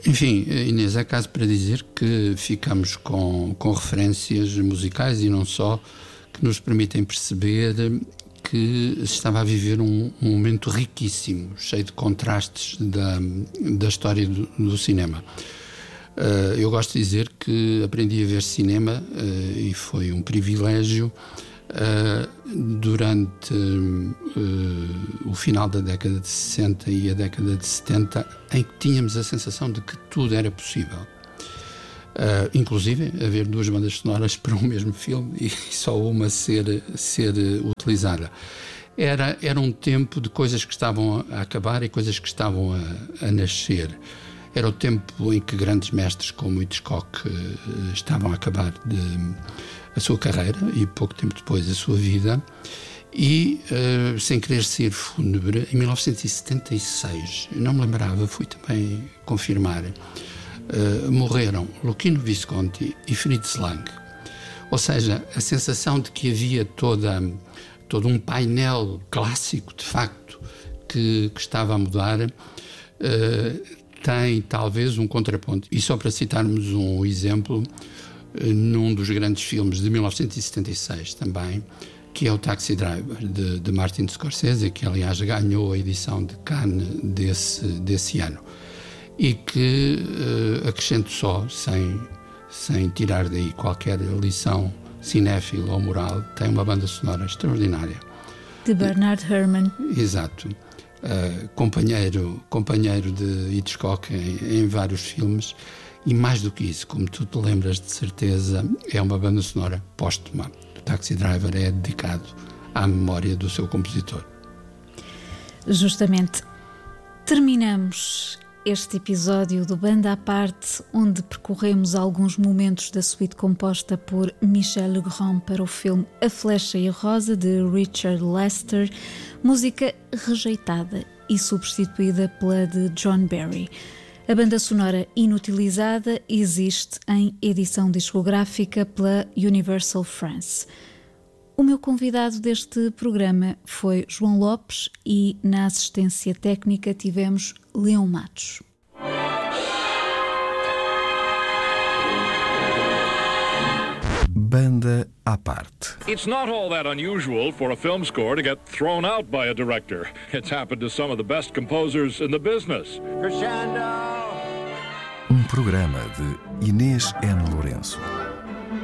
Enfim, Inês, é caso para dizer que ficamos com referências musicais e não só, que nos permitem perceber que se estava a viver um momento riquíssimo, cheio de contrastes da história do cinema. Eu gosto de dizer que aprendi a ver cinema e foi um privilégio durante o final da década de 60 e a década de 70, em que tínhamos a sensação de que tudo era possível. Inclusive haver duas bandas sonoras para o mesmo filme e só uma ser utilizada. Era um tempo de coisas que estavam a acabar e coisas que estavam a nascer. Era o tempo em que grandes mestres como Hitchcock estavam a acabar a sua carreira e pouco tempo depois a sua vida. E, sem querer ser fúnebre, em 1976, eu não me lembrava, fui também confirmar, morreram Luchino Visconti e Fritz Lang. Ou seja, a sensação de que havia todo um painel clássico, de facto, que estava a mudar, tem talvez um contraponto. E só para citarmos um exemplo, num dos grandes filmes de 1976 também, que é o Taxi Driver, de Martin Scorsese, que aliás ganhou a edição de Cannes desse ano. E que, acrescento só, sem tirar daí qualquer lição cinéfila ou moral, tem uma banda sonora extraordinária. De Bernard Herrmann. Exato. Companheiro de Hitchcock em vários filmes. E mais do que isso, como tu te lembras de certeza, é uma banda sonora póstuma. O Taxi Driver é dedicado à memória do seu compositor. Justamente. Terminamos este episódio do Banda à Parte, onde percorremos alguns momentos da suíte composta por Michel Legrand para o filme A Flecha e a Rosa, de Richard Lester, música rejeitada e substituída pela de John Barry. A banda sonora inutilizada existe em edição discográfica pela Universal France. O meu convidado deste programa foi João Lopes e na assistência técnica tivemos Leão Matos. Banda à parte. It's not all that unusual for a film score to get thrown out by a director. It's happened to some of the best composers in the business. Um programa de Inês N. Lourenço.